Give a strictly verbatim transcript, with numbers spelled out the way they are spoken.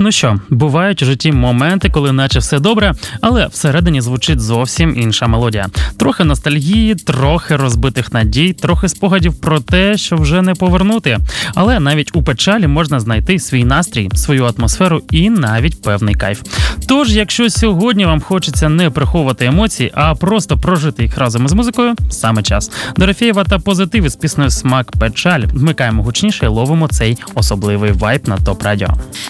Ну що, бувають у житті моменти, коли наче все добре, але всередині звучить зовсім інша мелодія. Трохи ностальгії, трохи розбитих надій, трохи спогадів про те, що вже не повернути. Але навіть у печалі можна знайти свій настрій, свою атмосферу і навіть певний кайф. Тож, якщо сьогодні вам хочеться не приховувати емоції, а просто прожити їх разом із музикою, саме час. Дорофєєва та Позитив із піснею «Смак печаль». Вмикаємо гучніше і ловимо цей особливий вайб на ТОП Радіо.